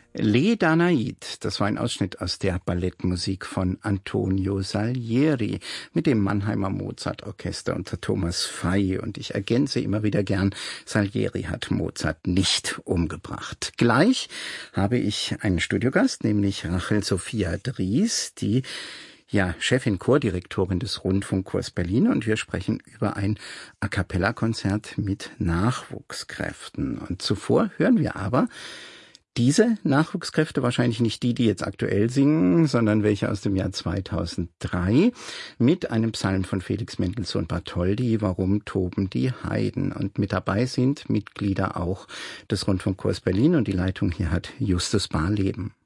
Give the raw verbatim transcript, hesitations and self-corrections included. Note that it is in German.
Le Danaid, das war ein Ausschnitt aus der Ballettmusik von Antonio Salieri mit dem Mannheimer Mozartorchester unter Thomas Fey. Und ich ergänze immer wieder gern, Salieri hat Mozart nicht umgebracht. Gleich habe ich einen Studiogast, nämlich Rachel Sophia Dries, die ja Chefin Chordirektorin des Rundfunkchors Berlin, und wir sprechen über ein A-cappella-Konzert mit Nachwuchskräften. Und zuvor hören wir aber diese Nachwuchskräfte, wahrscheinlich nicht die, die jetzt aktuell singen, sondern welche aus dem Jahr zweitausenddrei, mit einem Psalm von Felix Mendelssohn Bartholdy, Warum toben die Heiden? Und mit dabei sind Mitglieder auch des Rundfunkchors Berlin, und die Leitung hier hat Justus Barleben.